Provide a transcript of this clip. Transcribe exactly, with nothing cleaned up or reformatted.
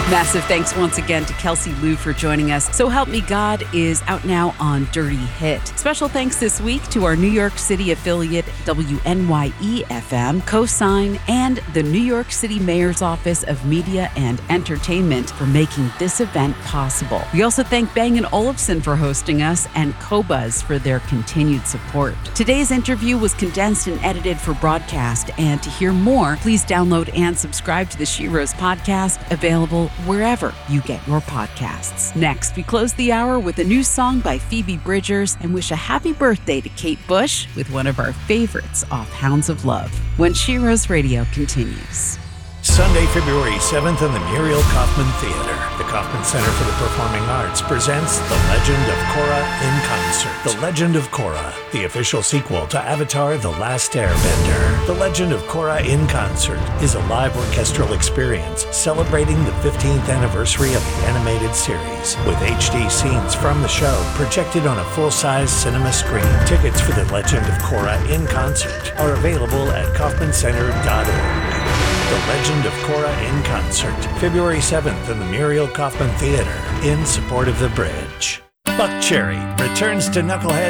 Massive thanks once again to Kelsey Lou for joining us. So Help Me God is out now on Dirty Hit. Special thanks this week to our New York City affiliate W N Y E F M, Cosign, and the New York City Mayor's Office of Media and Entertainment for making this event possible. We also thank Bang and Olufsen for hosting us and Qobuz for their continued support. Today's interview was condensed and edited for broadcast, and to hear more, please download and subscribe to the She Rose podcast, available wherever you get your podcasts. Next, we close the hour with a new song by Phoebe Bridgers and wish a happy birthday to Kate Bush with one of our favorites off Hounds of Love, when She Rose Radio continues. Sunday, February seventh in the Muriel Kaufman Theater. The Kaufman Center for the Performing Arts presents The Legend of Korra in Concert. The Legend of Korra, the official sequel to Avatar: The Last Airbender. The Legend of Korra in Concert is a live orchestral experience celebrating the fifteenth anniversary of the animated series, with H D scenes from the show projected on a full-size cinema screen. Tickets for The Legend of Korra in Concert are available at kaufman center dot org. The Legend of Korra in Concert, February seventh in the Muriel Kaufman Theater, in support of The Bridge. Buckcherry returns to Knucklehead